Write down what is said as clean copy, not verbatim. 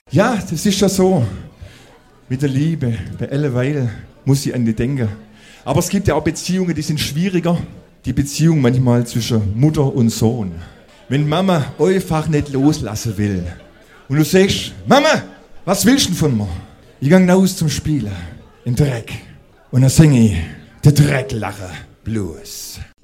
Ja, das ist ja so. Mit der Liebe, bei alleweil muss ich an die denken. Aber es gibt ja auch Beziehungen, die sind schwieriger. Die Beziehung manchmal zwischen Mutter und Sohn. Wenn Mama einfach nicht loslassen will. Und du sagst, Mama, was willst du denn von mir? Ich gehe raus zum Spielen, im Dreck. Und dann singe ich, der Dreck lache Blues.